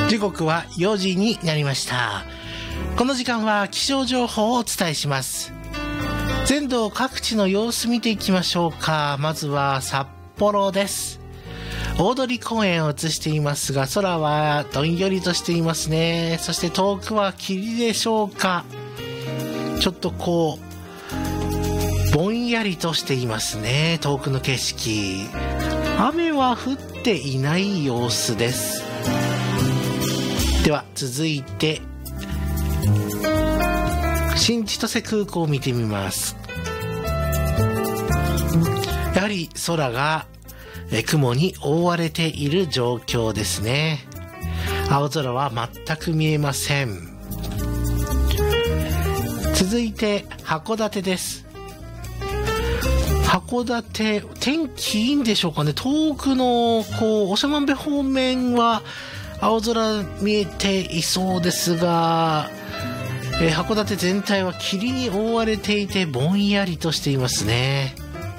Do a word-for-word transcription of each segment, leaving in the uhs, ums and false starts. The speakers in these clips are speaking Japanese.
時刻はよじになりました。この時間は気象情報をお伝えします。全道各地の様子見ていきましょうか。まずは札幌です。大通公園を映していますが、空はどんよりとしていますね。そして遠くは霧でしょうか。ちょっとこうぼんやりとしていますね。遠くの景色、雨は降っていない様子です。では続いて新千歳空港を見てみます。やはり空が雲に覆われている状況ですね。青空は全く見えません。続いて函館です。函館、天気いいんでしょうかね。遠くのこう長万部方面は青空見えていそうですが、えー、函館全体は霧に覆われていてぼんやりとしていますね。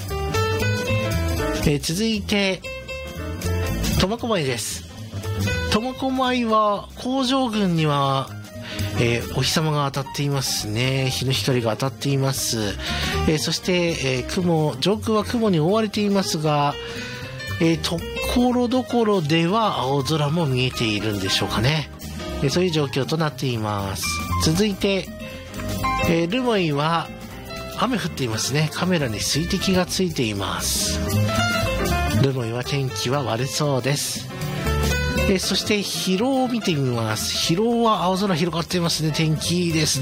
えー、続いて苫小牧です。苫小牧は工場群には、えー、お日様が当たっていますね。日の光が当たっています。えー、そして、えー、雲、上空は雲に覆われていますが、えー、ところどころでは青空も見えているんでしょうかね。えー、そういう状況となっています。続いて、えー、留萌は雨降っていますね。カメラに水滴がついています。留萌は天気は悪そうです。えー、そして広尾を見てみます。広尾は青空広がっていますね。天気いいですね。